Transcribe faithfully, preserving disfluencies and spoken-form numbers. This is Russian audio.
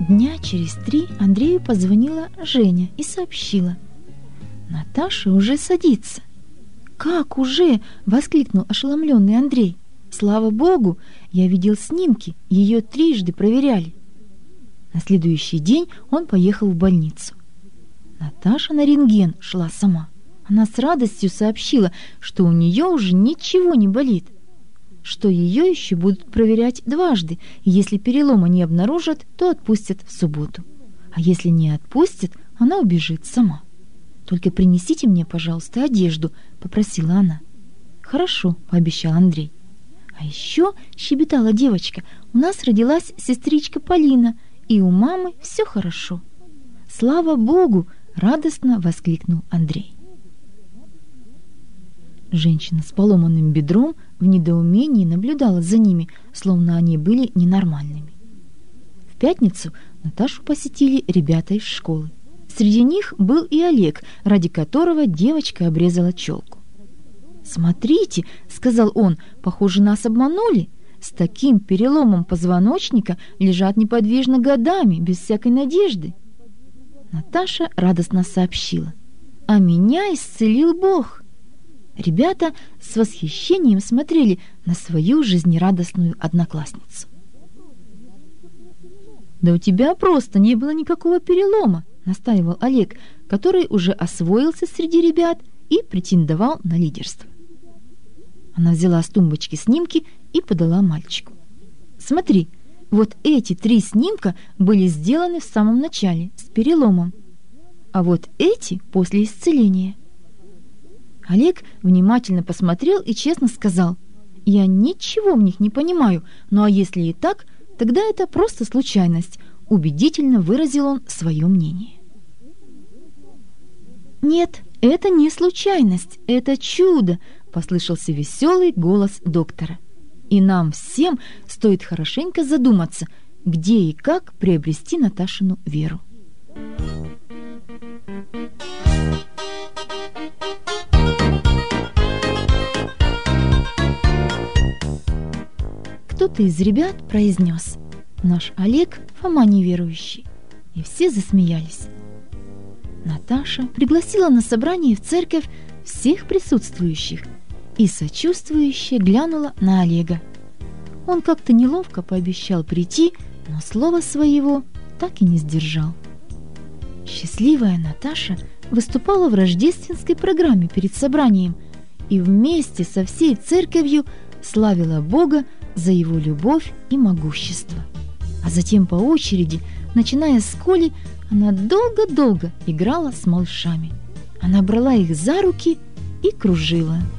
Дня через три Андрею позвонила Женя и сообщила: «Наташа уже садится». «Как уже?» — воскликнул ошеломленный Андрей. «Слава Богу, я видел снимки, ее трижды проверяли». На следующий день он поехал в больницу. Наташа на рентген шла сама. Она с радостью сообщила, что у нее уже ничего не болит, что ее еще будут проверять дважды, и если перелома не обнаружат, то отпустят в субботу. А если не отпустят, она убежит сама. «Только принесите мне, пожалуйста, одежду», — попросила она. «Хорошо», — пообещал Андрей. «А еще, — щебетала девочка, — у нас родилась сестричка Полина, и у мамы все хорошо». «Слава Богу!» — радостно воскликнул Андрей. Женщина с поломанным бедром в недоумении наблюдала за ними, словно они были ненормальными. В пятницу Наташу посетили ребята из школы. Среди них был и Олег, ради которого девочка обрезала челку. «Смотрите, — сказал он, — похоже, нас обманули. С таким переломом позвоночника лежат неподвижно годами, без всякой надежды». Наташа радостно сообщила: «А меня исцелил Бог». Ребята с восхищением смотрели на свою жизнерадостную одноклассницу. «Да у тебя просто не было никакого перелома», — настаивал Олег, который уже освоился среди ребят и претендовал на лидерство. Она взяла с тумбочки снимки и подала мальчику. «Смотри, вот эти три снимка были сделаны в самом начале, с переломом, а вот эти после исцеления». Олег внимательно посмотрел и честно сказал: «Я ничего в них не понимаю, ну а если и так, тогда это просто случайность», — убедительно выразил он свое мнение. «Нет, это не случайность, это чудо», — послышался веселый голос доктора. «И нам всем стоит хорошенько задуматься, где и как приобрести Наташину веру». Кто-то из ребят произнес: «Наш Олег Фома неверующий», и все засмеялись. Наташа пригласила на собрание в церковь всех присутствующих и сочувствующе глянула на Олега. Он как-то неловко пообещал прийти, но слова своего так и не сдержал. Счастливая Наташа выступала в рождественской программе перед собранием и вместе со всей церковью славила Бога за его любовь и могущество. А затем по очереди, начиная с Коли, она долго-долго играла с малышами. Она брала их за руки и кружила.